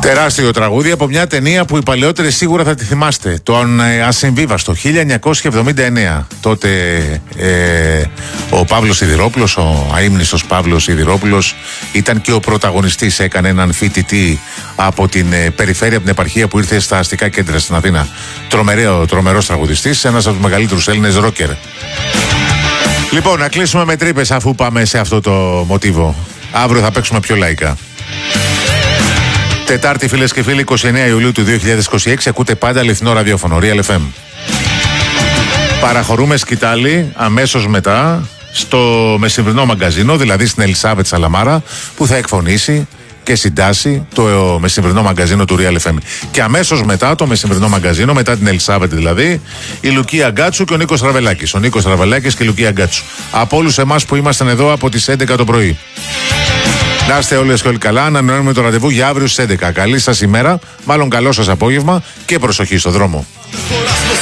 Τεράστιο τραγούδι από μια ταινία που οι παλαιότεροι σίγουρα θα τη θυμάστε. Τον Ασυμβίβαστο, 1979. Τότε ο Παύλος Σιδηρόπουλος, ο αείμνηστος Παύλος Σιδηρόπουλος, ήταν και ο πρωταγωνιστής. Έκανε έναν φοιτητή από την περιφέρεια, από την επαρχία που ήρθε στα αστικά κέντρα στην Αθήνα. Τρομερός τραγουδιστής, ένας από τους μεγαλύτερους Έλληνες ρόκερ. Λοιπόν, να κλείσουμε με τρύπες αφού πάμε σε αυτό το μοτίβο. Αύριο θα παίξουμε πιο λαϊκά. Τετάρτη, φίλες και φίλοι, 29 Ιουλίου του 2026, ακούτε πάντα αληθινό ραδιόφωνο, Real FM. Παραχωρούμε σκητάλη αμέσως μετά στο μεσημβρινό μαγκαζίνο, δηλαδή στην Ελισάβετ Σαλαμάρα, που θα εκφωνήσει και συντάσει το μεσημβρινό μαγκαζίνο του Real FM. Και αμέσως μετά το μεσημβρινό μαγκαζίνο, μετά την Ελισάβετ δηλαδή, η Λουκία Γκάτσου και ο Νίκος Ραβελάκης. Ο Νίκος Ραβελάκης και η Λουκία Γκάτσου. Από όλους εμάς που ήμασταν εδώ από τις 11 το πρωί. Να είστε όλες και όλοι καλά. Ανανεώνουμε το ραντεβού για αύριο στις 11. Καλή σας ημέρα, μάλλον καλό σας απόγευμα και προσοχή στο δρόμο.